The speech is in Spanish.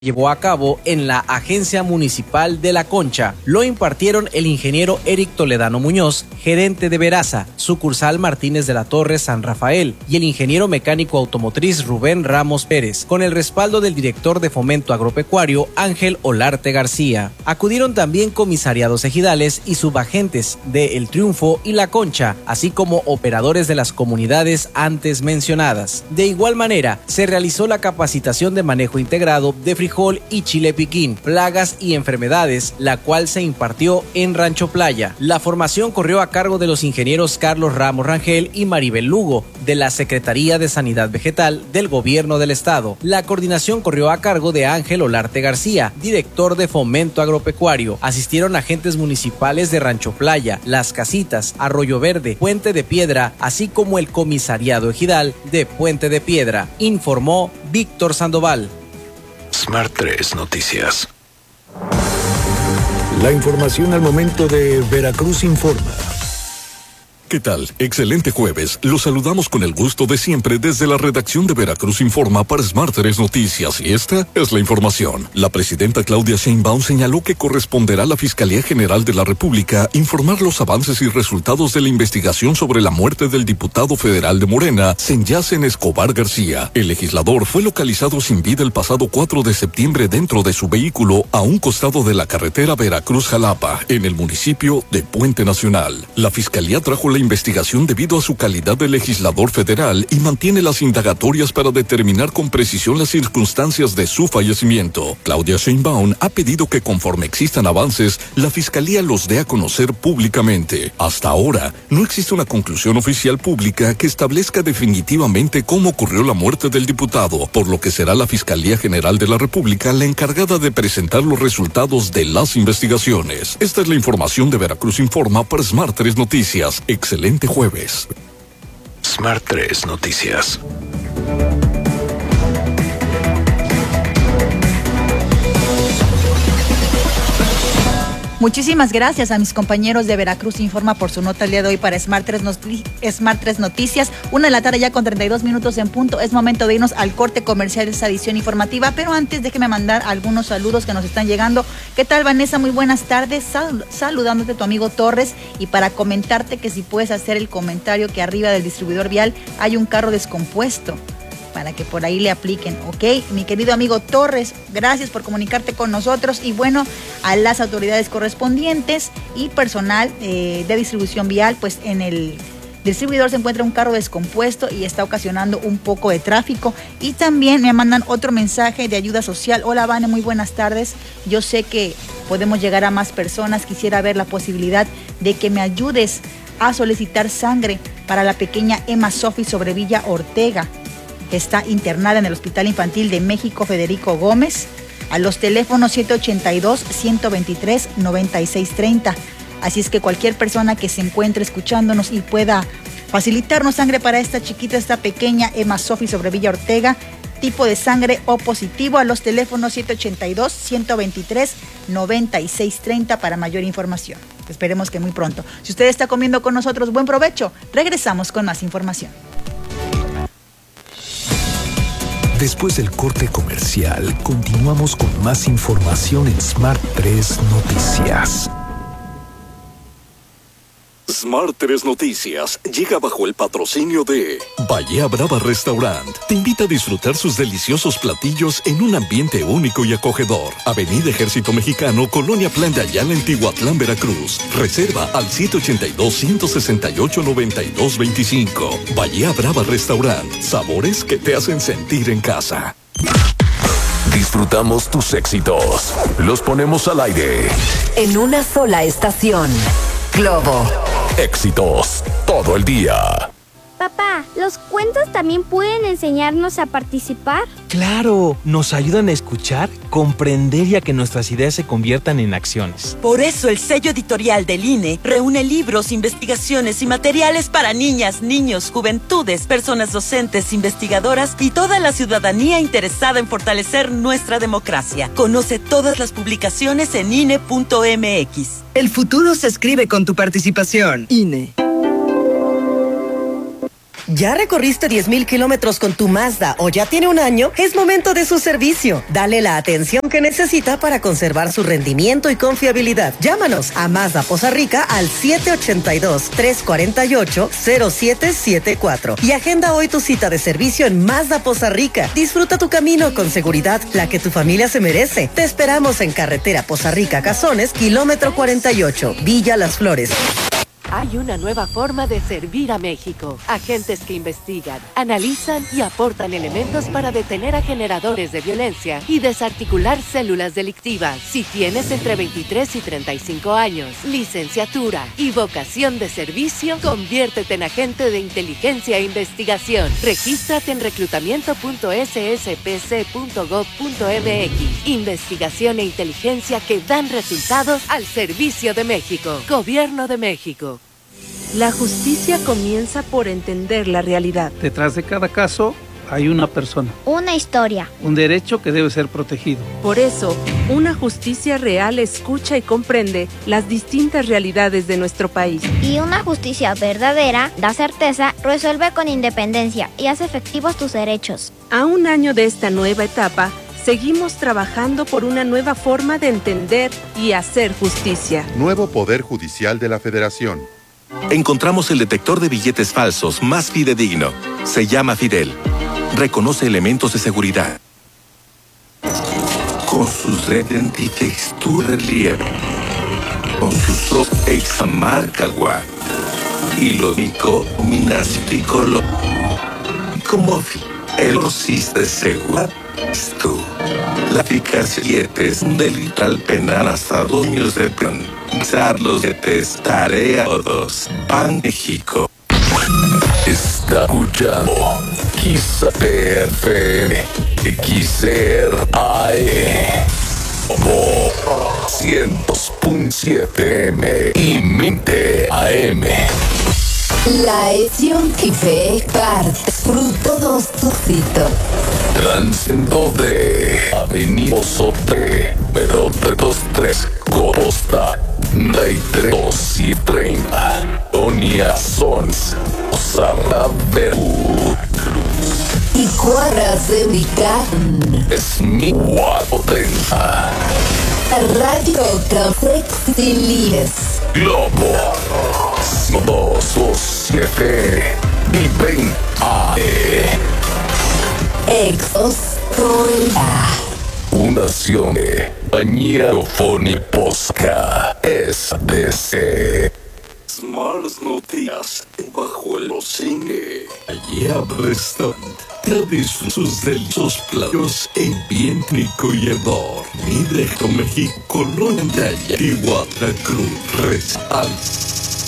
llevó a cabo en la Agencia Municipal de La Concha. Lo impartieron el ingeniero Eric Toledano Muñoz, gerente de Veraza, sucursal Martínez de la Torre San Rafael, y el ingeniero mecánico automotriz Rubén Ramos Pérez, con el respaldo del director de Fomento Agropecuario Ángel Olarte García. Acudieron también comisariados ejidales y subagentes de El Triunfo y La Concha, así como operadores de las comunidades antes mencionadas. De igual manera, se realizó la capacitación de manejo integrado de frijol y chile piquín, plagas y enfermedades, la cual se impartió en Rancho Playa. La formación corrió a cargo de los ingenieros Carlos Ramos Rangel y Maribel Lugo, de la Secretaría de Sanidad Vegetal del Gobierno del Estado. La coordinación corrió a cargo de Ángel Olarte García, director de Fomento Agropecuario. Asistieron agentes municipales de Rancho Playa, Las Casitas, Arroyo Verde, Puente de Piedra, así como el comisariado ejidal de Puente de Piedra, informó Víctor Sandoval. Smart 3 Noticias. La información al momento de Veracruz Informa. ¿Qué tal? Excelente jueves. Los saludamos con el gusto de siempre desde la redacción de Veracruz Informa para Smart 3 Noticias, y esta es la información. La presidenta Claudia Sheinbaum señaló que corresponderá a la Fiscalía General de la República informar los avances y resultados de la investigación sobre la muerte del diputado federal de Morena, Senyacen Escobar García. El legislador fue localizado sin vida el pasado 4 de septiembre dentro de su vehículo a un costado de la carretera Veracruz-Jalapa, en el municipio de Puente Nacional. La Fiscalía trajo la investigación debido a su calidad de legislador federal y mantiene las indagatorias para determinar con precisión las circunstancias de su fallecimiento. Claudia Sheinbaum ha pedido que conforme existan avances, la Fiscalía los dé a conocer públicamente. Hasta ahora, no existe una conclusión oficial pública que establezca definitivamente cómo ocurrió la muerte del diputado, por lo que será la Fiscalía General de la República la encargada de presentar los resultados de las investigaciones. Esta es la información de Veracruz Informa para Smart 3 Noticias. Excelente jueves. Smart 3 Noticias. Muchísimas gracias a mis compañeros de Veracruz Informa por su nota el día de hoy para Smart 3 Noticias. 1:00 p.m. ya con 32 minutos en punto. Es momento de irnos al corte comercial de esta edición informativa, pero antes déjeme mandar algunos saludos que nos están llegando. ¿Qué tal, Vanessa? Muy buenas tardes. Saludándote tu amigo Torres, y para comentarte que si puedes hacer el comentario que arriba del distribuidor vial hay un carro descompuesto, para que por ahí le apliquen, ¿ok? Mi querido amigo Torres, gracias por comunicarte con nosotros, y bueno, a las autoridades correspondientes y personal de distribución vial, pues en el distribuidor se encuentra un carro descompuesto y está ocasionando un poco de tráfico. Y también me mandan otro mensaje de ayuda social. Hola, Vane, muy buenas tardes. Yo sé que podemos llegar a más personas. Quisiera ver la posibilidad de que me ayudes a solicitar sangre para la pequeña Emma Sofi Sobrevilla Ortega, que está internada en el Hospital Infantil de México Federico Gómez, a los teléfonos 782-123-9630. Así es que cualquier persona que se encuentre escuchándonos y pueda facilitarnos sangre para esta chiquita, esta pequeña Emma Sofi Sobrevilla Ortega, tipo de sangre O positivo, a los teléfonos 782-123-9630 para mayor información. Esperemos que muy pronto. Si usted está comiendo con nosotros, buen provecho. Regresamos con más información. Después del corte comercial, continuamos con más información en Smart 3 Noticias. Smart 3 Noticias llega bajo el patrocinio de Bahía Brava Restaurant. Te invita a disfrutar sus deliciosos platillos en un ambiente único y acogedor. Avenida Ejército Mexicano, Colonia Plan de Ayala, en Tihuatlán, Veracruz. Reserva al 782-168-9225. Bahía Brava Restaurant. Sabores que te hacen sentir en casa. Disfrutamos tus éxitos. Los ponemos al aire. En una sola estación. Globo. Éxitos todo el día. Papá, ¿los cuentos también pueden enseñarnos a participar? ¡Claro! Nos ayudan a escuchar, comprender y a que nuestras ideas se conviertan en acciones. Por eso el sello editorial del INE reúne libros, investigaciones y materiales para niñas, niños, juventudes, personas docentes, investigadoras y toda la ciudadanía interesada en fortalecer nuestra democracia. Conoce todas las publicaciones en INE.mx. El futuro se escribe con tu participación. INE. ¿Ya recorriste 10,000 kilómetros con tu Mazda o ya tiene un año? Es momento de su servicio. Dale la atención que necesita para conservar su rendimiento y confiabilidad. Llámanos a Mazda Poza Rica al 782-348-0774 y agenda hoy tu cita de servicio en Mazda Poza Rica. Disfruta tu camino con seguridad, la que tu familia se merece. Te esperamos en carretera Poza Rica Cazones, kilómetro 48, Villa Las Flores. Hay una nueva forma de servir a México. Agentes que investigan, analizan y aportan elementos para detener a generadores de violencia y desarticular células delictivas. Si tienes entre 23 y 35 años, licenciatura y vocación de servicio, conviértete en agente de inteligencia e investigación. Regístrate en reclutamiento.sspc.gov.mx. Investigación e inteligencia que dan resultados al servicio de México. Gobierno de México. La justicia comienza por entender la realidad. Detrás de cada caso hay una persona. Una historia. Un derecho que debe ser protegido. Por eso, una justicia real escucha y comprende las distintas realidades de nuestro país. Y una justicia verdadera da certeza, resuelve con independencia y hace efectivos tus derechos. A un año de esta nueva etapa, seguimos trabajando por una nueva forma de entender y hacer justicia. Nuevo Poder Judicial de la Federación. Encontramos el detector de billetes falsos más fidedigno. Se llama Fidel. Reconoce elementos de seguridad. Con sus lentes tu relieve. Con sus ojos marca guay. Y lo dico minasticolo. Como el osiste segura. Tú. La eficacia es un delito al penal hasta 2 años de prisión. Los de tarea todos. Ban México. Está escuchando XRFM, XRAE, 100.7 M y Mente AM. La edición que ve parte fruto dos éxito. Transcendo de Avenida Sote, pero de 23, Costa, 93 y 30, Donia Sons, Sarraverú, y cuadras de Ubican. Es mi guapotenta. Radio Café Libres. Globo, 102.7 y 20 AE. Exostoria. Fundación de Bañerofoni Posca SDC. Smart Noticias bajo el cine. Allí restaurante. Tradición sus deliciosos platos en bien rico y hedor. Mi directo México, Londres y Guatracruz. Resals.